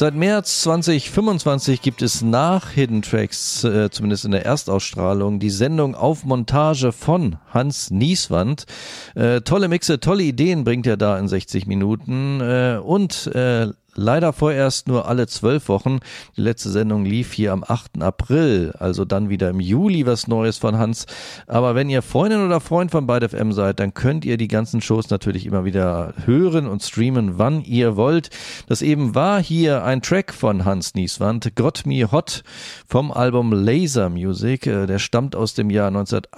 Seit März 2025 gibt es nach Hidden Tracks, zumindest in der Erstausstrahlung, die Sendung auf Montage von Hans Nieswand. Tolle Mixe, tolle Ideen bringt er da in 60 Minuten und leider vorerst nur alle 12 Wochen. Die letzte Sendung lief hier am 8. April, also dann wieder im Juli was Neues von Hans. Aber wenn ihr Freundin oder Freund von Byte FM seid, dann könnt ihr die ganzen Shows natürlich immer wieder hören und streamen, wann ihr wollt. Das eben war hier ein Track von Hans Nieswand, Got Me Hot vom Album Laser Music. Der stammt aus dem Jahr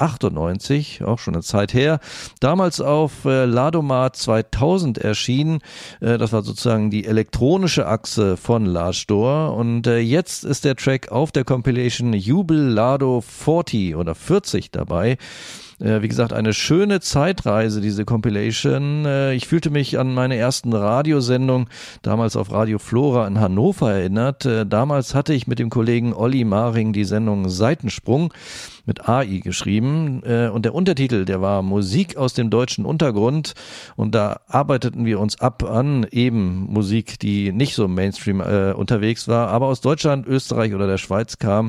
1998, auch schon eine Zeit her. Damals auf Ladomat 2000 erschienen. Das war sozusagen die elektronische Achse von Large Door und jetzt ist der Track auf der Compilation Jubel Lado 40 oder 40 dabei. Wie gesagt, eine schöne Zeitreise, diese Compilation. Ich fühlte mich an meine ersten Radiosendung, damals auf Radio Flora in Hannover erinnert. Damals hatte ich mit dem Kollegen Olli Maring die Sendung Seitensprung mit AI geschrieben und der Untertitel, der war Musik aus dem deutschen Untergrund und da arbeiteten wir uns ab an eben Musik, die nicht so Mainstream unterwegs war, aber aus Deutschland, Österreich oder der Schweiz kam.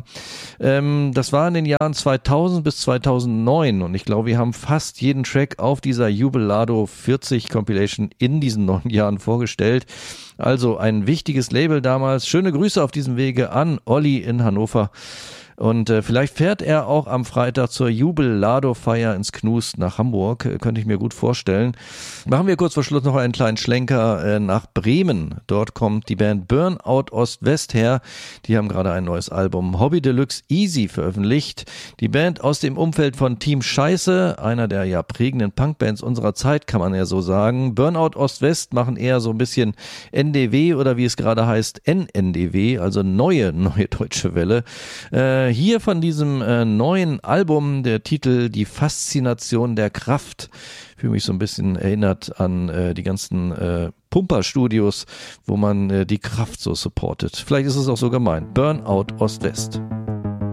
Das war in den Jahren 2000 bis 2009 und ich glaube, wir haben fast jeden Track auf dieser Jubilado 40 Compilation in diesen 9 Jahren vorgestellt. Also ein wichtiges Label damals. Schöne Grüße auf diesem Wege an Olli in Hannover. Und vielleicht fährt er auch am Freitag zur Jubel-Lado-Feier ins Knust nach Hamburg, könnte ich mir gut vorstellen. Machen wir kurz vor Schluss noch einen kleinen Schlenker nach Bremen. Dort kommt die Band Burnout Ost-West her. Die haben gerade ein neues Album Hobby Deluxe Easy veröffentlicht. Die Band aus dem Umfeld von Team Scheiße, einer der ja prägenden Punkbands unserer Zeit, kann man ja so sagen. Burnout Ost-West machen eher so ein bisschen NDW oder wie es gerade heißt NNDW, also neue deutsche Welle. Hier von diesem neuen Album der Titel Die Faszination der Kraft. Ich fühle mich so ein bisschen erinnert an die ganzen Pumper-Studios, wo man die Kraft so supportet. Vielleicht ist es auch so gemeint. Burnout Ost-West.